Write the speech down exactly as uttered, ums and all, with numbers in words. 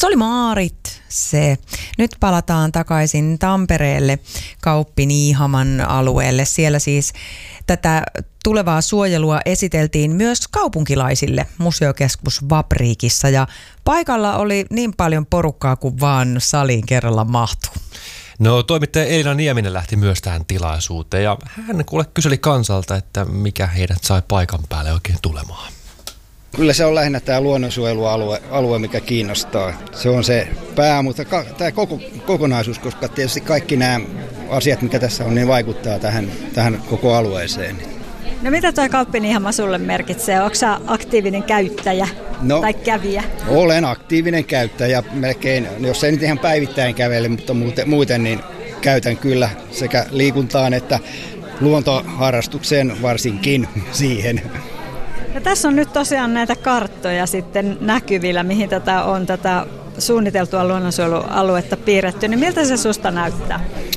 Se oli Maarit se. Nyt palataan takaisin Tampereelle Kauppiniihaman alueelle. Siellä siis tätä tulevaa suojelua esiteltiin myös kaupunkilaisille museokeskus Vapriikissa ja paikalla oli niin paljon porukkaa kuin vaan saliin kerralla mahtuu. No toimittaja Elina Nieminen lähti myös tähän tilaisuuteen ja hän kuule kyseli kansalta, että mikä heidät sai paikan päälle oikein tulemaan. Kyllä se on lähinnä tämä luonnonsuojelualue, alue, mikä kiinnostaa. Se on se pää, mutta ka, tämä koko, kokonaisuus, koska tietysti kaikki nämä asiat, mikä tässä on, niin vaikuttaa tähän, tähän koko alueeseen. No mitä tuo Kauppiniihama sulle merkitsee? Onko sä aktiivinen käyttäjä no, tai kävijä? Olen aktiivinen käyttäjä melkein, jos ei nyt ihan päivittäin kävele, mutta muuten, muuten niin käytän kyllä sekä liikuntaan että luontoharrastukseen varsinkin siihen. Ja tässä on nyt tosiaan näitä karttoja sitten näkyvillä, mihin tätä on tätä suunniteltua luonnonsuojelualuetta piirretty. Niin miltä se susta näyttää?